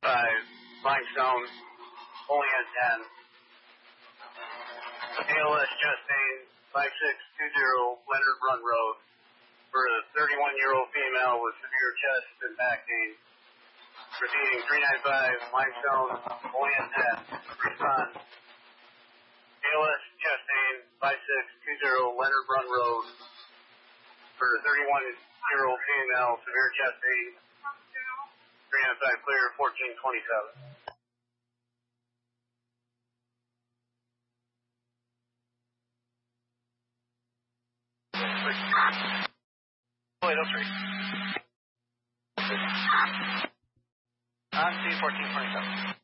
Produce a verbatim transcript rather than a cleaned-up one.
five, limestone, only at ten. A L S Chastain, five six two zero, Leonard Run Road, for a thirty-one-year-old female with severe chest and back pain. Proceeding three nine five, limestone, only at ten. Respond. A L S Chastain, five six two zero, Leonard Run Road, for a thirty-one-year-old female, severe chest pain. three nine five clear, fourteen twenty-seven. Wait, oh three. On C fourteen twenty-seven.